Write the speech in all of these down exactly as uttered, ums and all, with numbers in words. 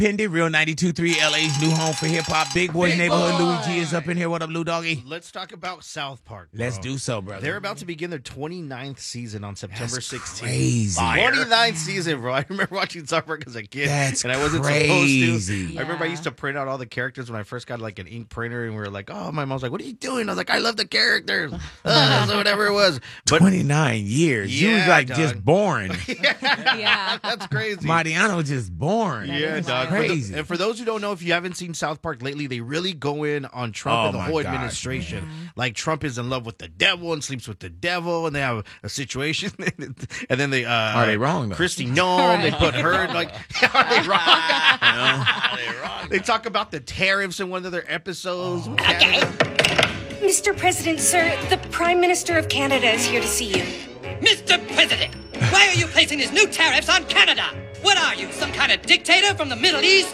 Independent, Real ninety-two point three, L A's new home for hip-hop. Big Boys Big Neighborhood. boy. Louis G is up in here. What up, Lou Doggy? Let's talk about South Park. Bro. Let's do so, brother. They're about to begin their twenty-ninth season on September That's sixteenth. crazy. twenty-ninth season, bro. I remember watching South Park as a kid. That's and I wasn't crazy. supposed to. Yeah. I remember I used to print out all the characters when I first got like an ink printer, and we were like, oh, my mom's like, what are you doing? I was like, I love the characters. Uh, so whatever it was. But twenty-nine years. you was Yeah, like dog. just born. Yeah. That's crazy. Mariano was just born. Yeah, is dog. wild. For the- Crazy. and for those who don't know, if you haven't seen South Park lately, they really go in on Trump Oh, and the my whole gosh, administration. man. Like Trump is in love with the devil and sleeps with the devil, and they have a situation. And then they uh, Are they wrong, though? Christy Nome, they put her in, like, are they wrong? Are they wrong? They talk about the tariffs in one of their episodes. with Okay. Canada. Mister President, sir, the Prime Minister of Canada is here to see you. Mister President, why are you placing these new tariffs on Canada? What are you, some kind of dictator from the Middle East?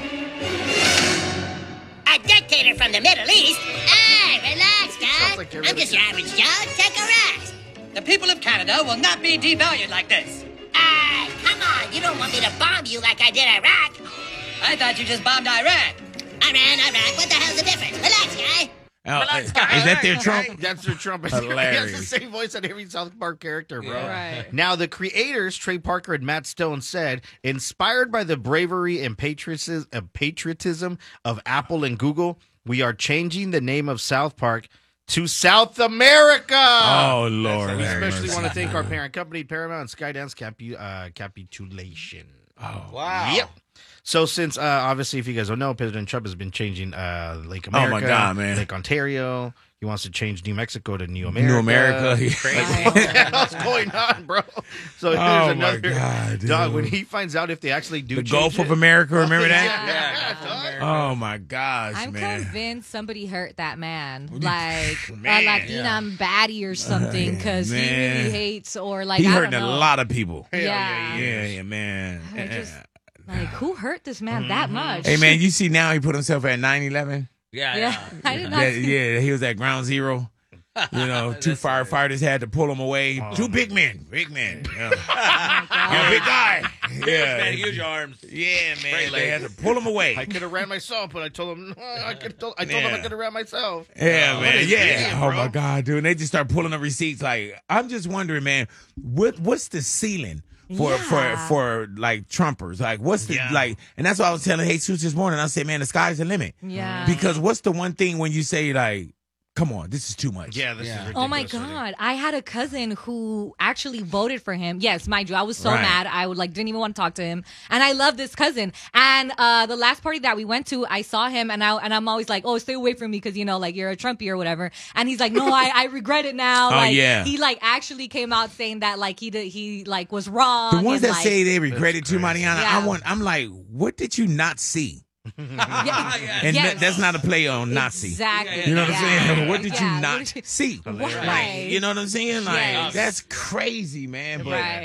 A dictator from the Middle East? Hey, relax, Sounds guys. like I'm everybody- just your average Joe. Take a rest. The people of Canada will not be devalued like this. Ah, come on. You don't want me to bomb you like I did Iraq. I thought you just bombed Iran. Iran, Iraq. What the hell's the difference? Relax, guy. Oh, is that their Trump? That's their Trump. Hilarious. He has the same voice on every South Park character, bro. Right. Now, the creators, Trey Parker and Matt Stone, said, inspired by the bravery and patriotism, uh, patriotism of Apple and Google, we are changing the name of South Park to South America. Oh, Lord. We have especially mercy. want to thank our parent company, Paramount and Skydance Capi- uh, Capitulation. Oh, Wow. Yep. So since, uh, obviously, if you guys don't know, President Trump has been changing uh, Lake Oh, my America, God, man. Lake Ontario. He wants to change New Mexico to New America. New America. Like, what the hell's going on, bro? So here's Oh, my another God, dog. dude. When he finds out if they actually do The change Gulf it, of America, remember that? Yeah, dog. Oh, my gosh, I'm man. convinced somebody hurt that man, you- like Man, a Latina baddie or something, because he Man. really hates or like He I hurting don't a know. lot of people. Yeah, Yeah, yeah, man. I just- like who hurt this man that much? Hey, man, you see now he put himself at nine eleven? Yeah, Yeah, yeah. I did not. That, see- yeah, he was at ground zero. You know, two That's firefighters had to pull him away. Two big men. Big men. Yeah. Oh You're a big guy. Yeah. Man, huge arms. Yeah, man. Great They had legs. to pull him away. I could have ran myself, but I told him I could. I told him I Yeah. could have ran myself. Yeah, What man. is Yeah. this, Oh bro? my God, dude. And they just start pulling up receipts. Like, I'm just wondering, man, what what's the ceiling for Yeah. for for like Trumpers? Like, what's the Yeah. like? And that's what I was telling Jesus this morning. I said, man, the sky's the limit. Yeah. Because what's the one thing when you say like, come on, this is too much. Yeah, this Yeah. is ridiculous. Oh my already. God! I had a cousin who actually voted for him. Yes, mind you, I was so Right. mad. I would like didn't even want to talk to him. And I love this cousin. And uh, the last party that we went to, I saw him, and I and I'm always like, oh, stay away from me because you know, like you're a Trumpy or whatever. And he's like, no, I, I regret it now. Oh, like, yeah. He like actually came out saying that like he did, he like was wrong. The ones and, that like, say they regret it too, crazy. Mariana, Yeah. I want. I'm like, what did you not see? yeah, And Yes. that, that's not a play on Nazi. exactly. You know what I'm Yeah. saying? What did Yeah, you not did you- see? Right. You know what I'm saying? Like Yes. that's crazy, man. But Right.